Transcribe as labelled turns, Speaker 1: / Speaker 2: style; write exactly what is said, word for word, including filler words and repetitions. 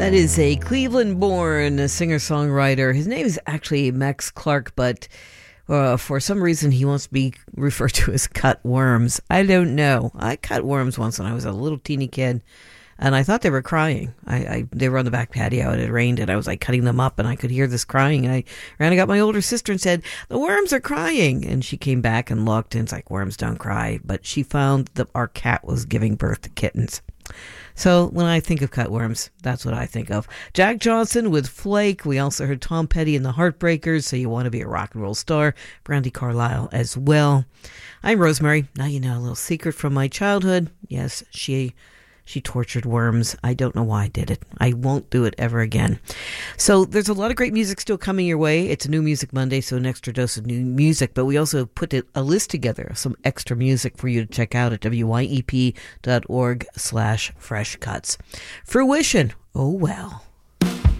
Speaker 1: That is a Cleveland-born singer-songwriter. His name is actually Max Clark, but uh, for some reason he wants to be referred to as Cut Worms. I don't know. I cut worms once when I was a little teeny kid, and I thought they were crying. I, I They were on the back patio, and it rained, and I was like cutting them up, and I could hear this crying, and I ran and got my older sister and said, "The worms are crying," and she came back and looked, and it's like, worms don't cry, but she found that our cat was giving birth to kittens. So when I think of cutworms, that's what I think of. Jack Johnson with Flake. We also heard Tom Petty and the Heartbreakers, So You Want to Be a Rock and Roll Star. Brandy Carlisle as well. I'm Rosemary. Now you know a little secret from my childhood. Yes, she she tortured worms. I don't know why I did it. I won't do it ever again. So there's a lot of great music still coming your way. It's a New Music Monday, so an extra dose of new music. But we also put a list together of some extra music for you to check out at W Y E P dot org slash fresh cuts. Fruition. Oh, well.